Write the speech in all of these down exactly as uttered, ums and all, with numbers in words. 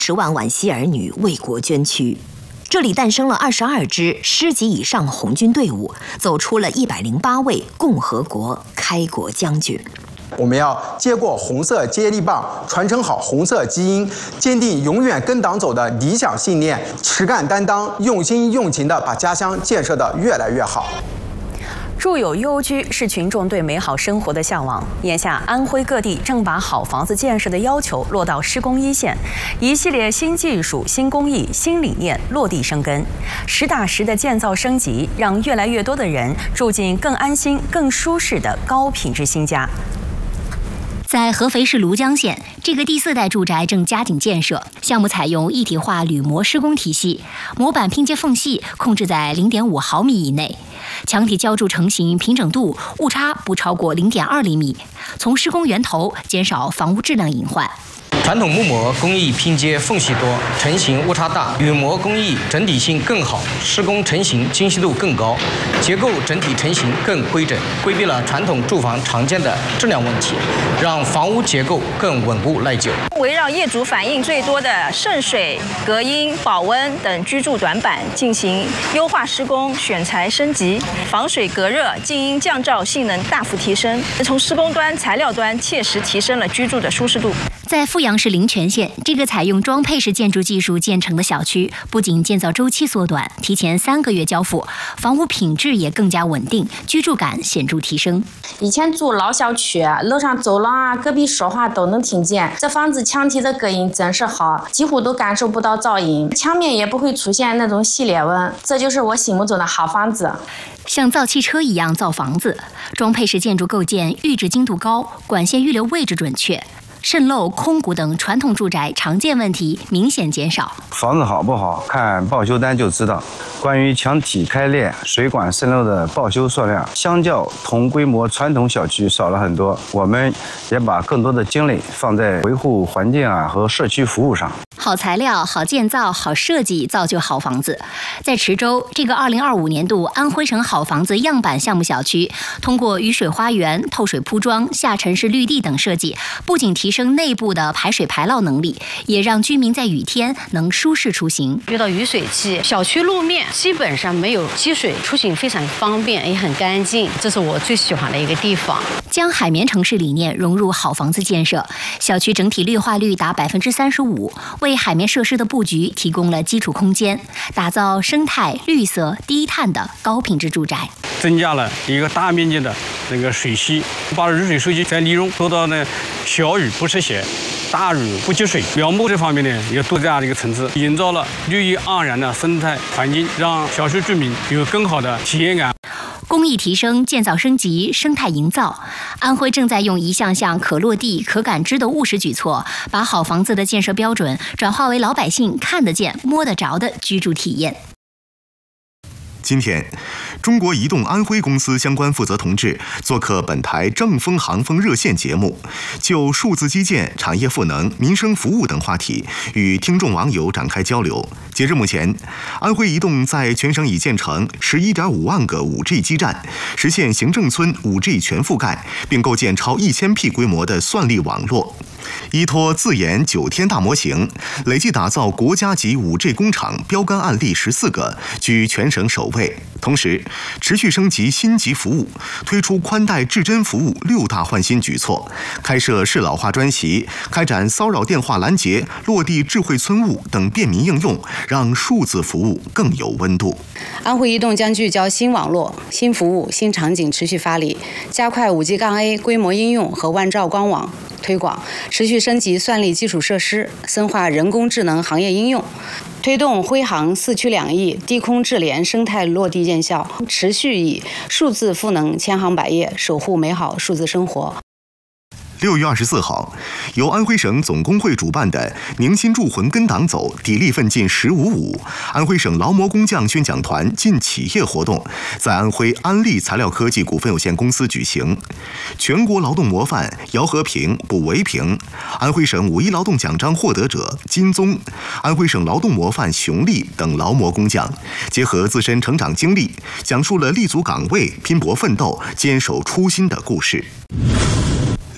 十万皖西儿女为国捐躯。这里诞生了二十二支师级以上红军队伍，走出了一百零八位共和国开国将军。 我们要接过红色接力棒，传承好红色基因，坚定永远跟党走的理想信念，实干担当，用心用情地把家乡建设得越来越好。 住有优居是群众对美好生活的向往。眼下，安徽各地正把好房子建设的要求落到施工一线，一系列新技术、新工艺、新理念落地生根，实打实的建造升级，让越来越多的人住进更安心、更舒适的高品质新家。 在合肥市庐江县，这个第四代住宅正加紧建设。项目采用一体化铝模施工体系，模板拼接缝隙控制在 零点五毫米以内，墙体浇筑成型平整度误差不超过 零点二厘米，从施工源头减少房屋质量隐患。 传统木模工艺拼接缝隙多，成型误差大；铝模工艺整体性更好，施工成型精细度更高，结构整体成型更规整，规避了传统住房常见的质量问题，让房屋结构更稳固耐久。 围绕业主反映最多的渗水、隔音、保温等居住短板进行优化施工、选材升级，防水隔热、静音降噪性能大幅提升，从施工端、材料端切实提升了居住的舒适度。 在阜阳市灵泉县，这个采用装配式建筑技术建成的小区，不仅建造周期缩短，提前三个月交付，房屋品质也更加稳定，居住感显著提升。 以前住老小区，楼上走廊啊，隔壁说话都能听见。这房子墙体的隔音真是好，几乎都感受不到噪音，墙面也不会出现那种吸裂纹，这就是我心目中的好房子。 像造汽车一样造房子，装配式建筑构件预制精度高，管线预留位置准确。渗漏、空鼓等传统住宅常见问题明显减少。 房子好不好，看报修单就知道。关于墙体开裂、水管渗漏的报修数量，相较同规模传统小区少了很多。我们也把更多的精力放在维护环境啊和社区服务上。 好材料、好建造、好设计，造就好房子。在池州，这个二零二五年度安徽省好房子样板项目小区，通过雨水花园、透水铺装、下沉式绿地等设计，不仅提升内部的排水排涝能力，也让居民在雨天能舒适出行。 遇到雨水季，小区路面基本上没有积水，出行非常方便，也很干净，这是我最喜欢的一个地方。 将海绵城市理念融入好房子建设，小区整体绿化率达百分之三十五，为海绵设施的布局提供了基础空间，打造生态、绿色、低碳的高品质住宅。 增加了一个大面积的那个水系，把雨水收集再利用，做到呢小雨不湿鞋，大雨不积水。苗木这方面呢也多这样的一个层次，营造了绿意盎然的生态环境，让小区居民有更好的体验感。 工艺提升、建造升级、生态营造，安徽正在用一项项可落地、可感知的务实举措，把好房子的建设标准转化为老百姓看得见、摸得着的居住体验。 今天，中国移动安徽公司相关负责同志做客本台正风航风热线节目，就数字基建、产业赋能、民生服务等话题与听众网友展开交流。截至目前，安徽移动在全省已建成 十一点五万个 五 G 基站，实现行政村 五 G 全覆盖，并构建超一千 P 规模的算力网络。依托自研九天大模型，累计打造国家级 五 G 工厂标杆案例十四个，居全省首位。同时，持续升级星级服务，推出宽带至臻服务六大换新举措，开设适老化专席，开展骚扰电话拦截、落地智慧村务等便民应用，让数字服务更有温度。 安徽移动将聚焦新网络、新服务、新场景持续发力，加快 五 G A 规模应用和万兆光网推广，持续升级算力基础设施，深化人工智能行业应用，推动徽航四驱两翼低空智联生态落地见效，持续以数字赋能千行百业，守护美好数字生活。 六月二十四号，由安徽省总工会主办的“宁心铸魂跟党走，砥砺奋进十五五”安徽省劳模工匠宣讲团进企业活动，在安徽安利材料科技股份有限公司举行。全国劳动模范姚和平、卜维平，安徽省五一劳动奖章获得者金宗，安徽省劳动模范熊立等劳模工匠，结合自身成长经历，讲述了立足岗位、拼搏奋斗、坚守初心的故事。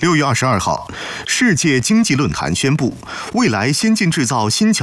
六月二十二号，世界经济论坛宣布，未来先进制造新桥